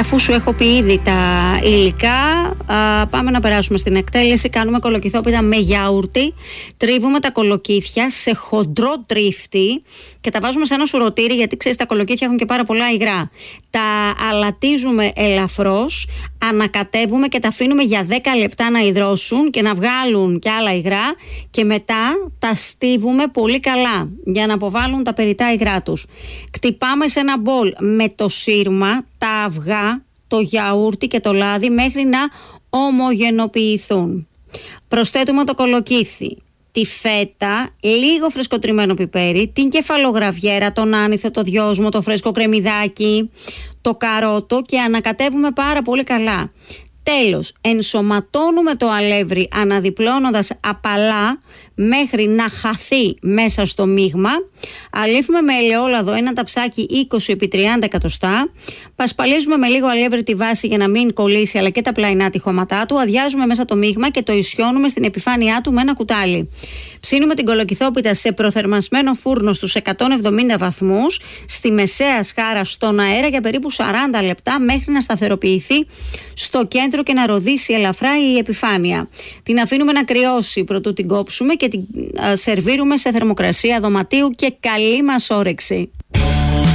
αφού σου έχω πει ήδη τα υλικά, πάμε να περάσουμε στην εκτέλεση. Κάνουμε κολοκυθόπιτα με γιαούρτι. Τρίβουμε τα κολοκύθια σε χοντρό τρίφτη και τα βάζουμε σε ένα σουρωτήρι, γιατί ξέρεις τα κολοκύθια έχουν και πάρα πολλά υγρά. Τα αλατίζουμε ελαφρώς, ανακατεύουμε και τα αφήνουμε για 10 λεπτά να υδρώσουν και να βγάλουν και άλλα υγρά, και μετά τα στίβουμε πολύ καλά για να αποβάλουν τα περιττά υγρά τους. Κτυπάμε σε ένα μπολ με το σύρμα, τα αυγά, το γιαούρτι και το λάδι μέχρι να ομογενοποιηθούν. Προσθέτουμε το κολοκύθι, τη φέτα, λίγο φρεσκοτριμμένο πιπέρι, την κεφαλογραβιέρα, τον άνηθο, το δυόσμο, το φρέσκο κρεμμυδάκι, το καρότο και ανακατεύουμε πάρα πολύ καλά. Τέλος, ενσωματώνουμε το αλεύρι αναδιπλώνοντας απαλά μέχρι να χαθεί μέσα στο μείγμα. Αλείφουμε με ελαιόλαδο ένα ταψάκι 20x30 εκατοστά. Πασπαλίζουμε με λίγο αλεύρι τη βάση για να μην κολλήσει, αλλά και τα πλαϊνά τυχώματά του. Αδειάζουμε μέσα το μείγμα και το ισιώνουμε στην επιφάνειά του με ένα κουτάλι. Ψήνουμε την κολοκυθόπιτα σε προθερμασμένο φούρνο στους 170 βαθμούς, στη μεσαία σχάρα στον αέρα για περίπου 40 λεπτά μέχρι να σταθεροποιηθεί στο κέντρο και να ροδίσει ελαφρά η επιφάνεια. Την αφήνουμε να κρυώσει προτού την κόψουμε και την σερβίρουμε σε θερμοκρασία δωματίου και καλή μας όρεξη.